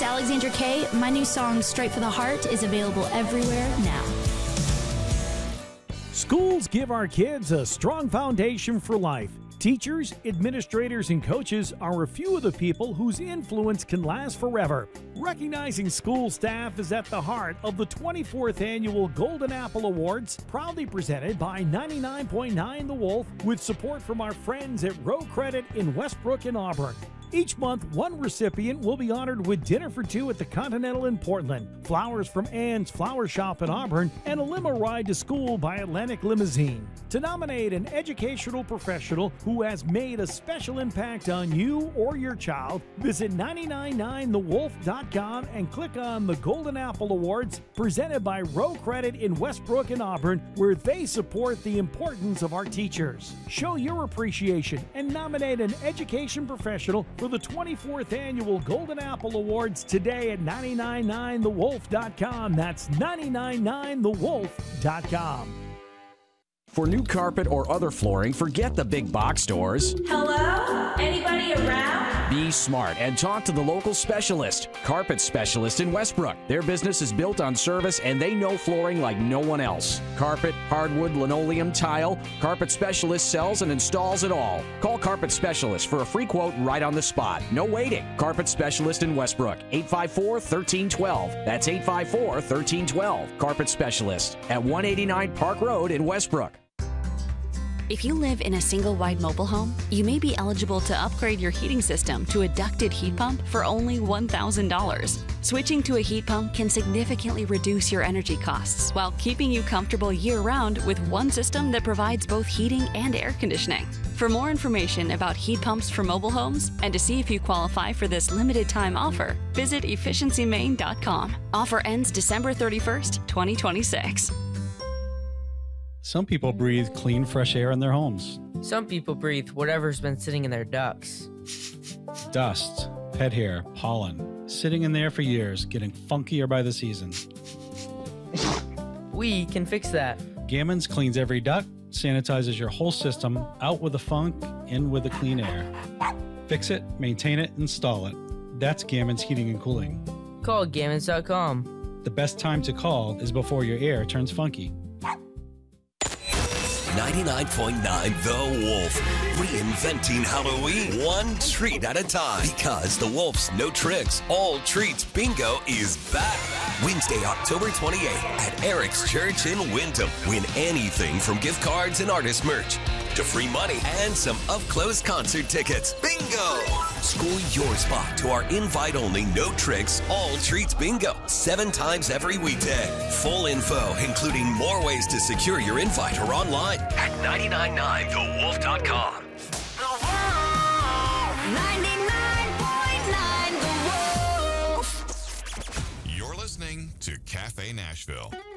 is Alexandra Kay. My new song, Straight for the Heart, is available everywhere now. Schools give our kids a strong foundation for life. Teachers, administrators, and coaches are a few of the people whose influence can last forever. Recognizing school staff is at the heart of the 24th Annual Golden Apple Awards, proudly presented by 99.9 The Wolf, with support from our friends at Row Credit in Westbrook and Auburn. Each month, one recipient will be honored with dinner for two at the Continental in Portland, flowers from Ann's Flower Shop in Auburn, and a limo ride to school by Atlantic Limousine. To nominate an educational professional who has made a special impact on you or your child, visit 999thewolf.com and click on the Golden Apple Awards presented by Row Credit in Westbrook and Auburn, where they support the importance of our teachers. Show your appreciation and nominate an education professional for the 24th Annual Golden Apple Awards today at 999thewolf.com. That's 999thewolf.com. For new carpet or other flooring, forget the big box stores. Hello? Anybody around? Be smart and talk to the local specialist, Carpet Specialist in Westbrook. Their business is built on service and they know flooring like no one else. Carpet, hardwood, linoleum, tile, Carpet Specialist sells and installs it all. Call Carpet Specialist for a free quote right on the spot. No waiting. Carpet Specialist in Westbrook, 854-1312. That's 854-1312. Carpet Specialist at 189 Park Road in Westbrook. If you live in a single-wide mobile home, you may be eligible to upgrade your heating system to a ducted heat pump for only $1,000. Switching to a heat pump can significantly reduce your energy costs while keeping you comfortable year-round with one system that provides both heating and air conditioning. For more information about heat pumps for mobile homes and to see if you qualify for this limited-time offer, visit efficiencymaine.com. Offer ends December 31st, 2026. Some people breathe clean, fresh air in their homes. Some people breathe whatever's been sitting in their ducts. Dust, pet hair, pollen, sitting in there for years, getting funkier by the season. We can fix that. Gammons cleans every duct, sanitizes your whole system, out with the funk, in with the clean air. Fix it, maintain it, install it. That's Gammons Heating and Cooling. Call Gammons.com. The best time to call is before your air turns funky. 99.9 The Wolf. Reinventing Halloween one treat at a time. Because the Wolf's No Tricks, All Treats Bingo is back. Wednesday, October 28th at Eric's Church in Wyndham. Win anything from gift cards and artist merch to free money and some up-close concert tickets. Bingo! Score your spot to our invite-only No Tricks, All Treats Bingo 7 times every weekday. Full info, including more ways to secure your invite, or online at 999thewolf.com. The Wolf! 99.9 The Wolf! You're listening to Cafe Nashville.